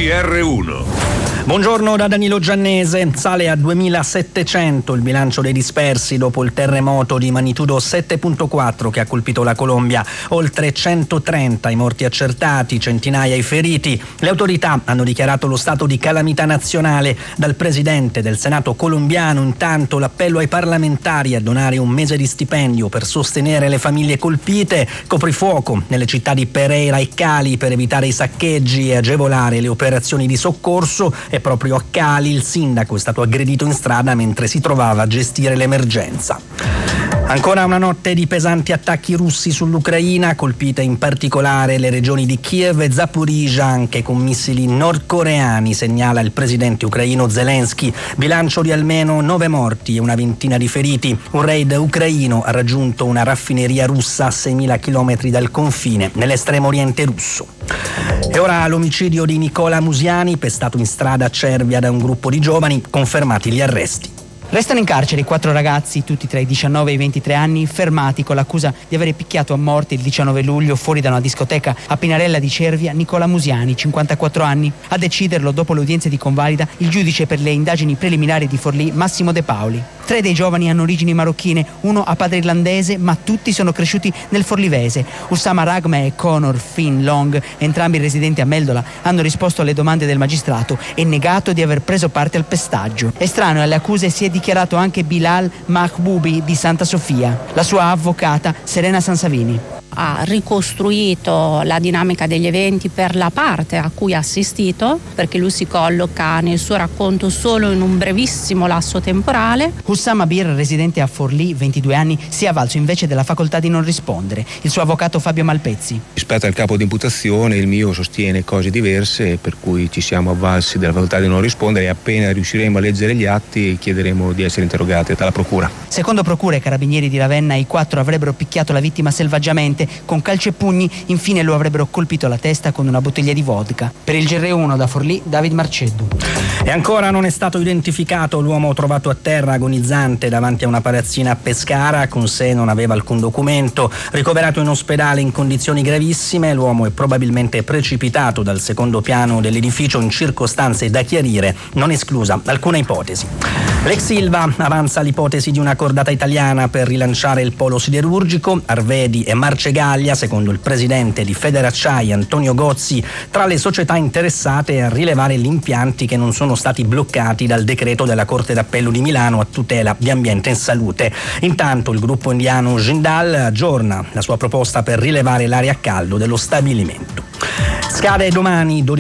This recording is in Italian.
GR1. Buongiorno da Danilo Giannese. Sale a 2700 il bilancio dei dispersi dopo il terremoto di magnitudo 7.4 che ha colpito la Colombia. Oltre 130 i morti accertati, centinaia i feriti. Le autorità hanno dichiarato lo stato di calamità nazionale. Dal presidente del Senato colombiano intanto l'appello ai parlamentari a donare un mese di stipendio per sostenere le famiglie colpite. Coprifuoco nelle città di Pereira e Cali per evitare i saccheggi e agevolare le operazioni di soccorso. E proprio a Cali il sindaco è stato aggredito in strada mentre si trovava a gestire l'emergenza. Ancora una notte di pesanti attacchi russi sull'Ucraina, colpite in particolare le regioni di Kiev e Zaporizhzhia anche con missili nordcoreani, segnala il presidente ucraino Zelensky. Bilancio di almeno 9 morti e una ventina di feriti. Un raid ucraino ha raggiunto una raffineria russa a 6.000 chilometri dal confine, nell'estremo oriente russo. E ora l'omicidio di Nicola Musiani, pestato in strada a Cervia da un gruppo di giovani, confermati gli arresti. Restano in carcere 4 ragazzi, tutti tra i 19 e i 23 anni, fermati con l'accusa di aver picchiato a morte il 19 luglio fuori da una discoteca a Pinarella di Cervia Nicola Musiani, 54 anni. A deciderlo dopo le udienze di convalida il giudice per le indagini preliminari di Forlì, Massimo De Paoli. 3 dei giovani hanno origini marocchine, uno ha padre irlandese, ma tutti sono cresciuti nel forlivese. Usama Ragma e Conor Finn Long, entrambi residenti a Meldola, hanno risposto alle domande del magistrato e negato di aver preso parte al pestaggio. Estraneo alle accuse si è dichiarato anche Bilal Mahboubi di Santa Sofia, la sua avvocata Serena Sansavini. Ha ricostruito la dinamica degli eventi per la parte a cui ha assistito, perché lui si colloca nel suo racconto solo in un brevissimo lasso temporale. Hussam Bir, residente a Forlì, 22 anni, si è avvalso invece della facoltà di non rispondere. Il suo avvocato Fabio Malpezzi. Rispetto al capo di imputazione, il mio sostiene cose diverse, per cui ci siamo avvalsi della facoltà di non rispondere e appena riusciremo a leggere gli atti chiederemo di essere interrogati dalla procura. Secondo procura e carabinieri di Ravenna, i 4 avrebbero picchiato la vittima selvaggiamente con calci e pugni, infine lo avrebbero colpito alla testa con una bottiglia di vodka. Per il GR1 da Forlì, David Marceddu. E ancora non è stato identificato l'uomo trovato a terra agonizzante davanti a una palazzina a Pescara. Con sé non aveva alcun documento. Ricoverato in ospedale in condizioni gravissime, l'uomo è probabilmente precipitato dal secondo piano dell'edificio in circostanze da chiarire, non esclusa alcuna ipotesi. L'ex Ilva avanza l'ipotesi di una cordata italiana per rilanciare il polo siderurgico. Arvedi e Marcegaglia, secondo il presidente di Federacciai Antonio Gozzi, tra le società interessate a rilevare gli impianti che non sono stati bloccati dal decreto della Corte d'Appello di Milano a tutela di ambiente e salute. Intanto il gruppo indiano Jindal aggiorna la sua proposta per rilevare l'aria a caldo dello stabilimento. Scade domani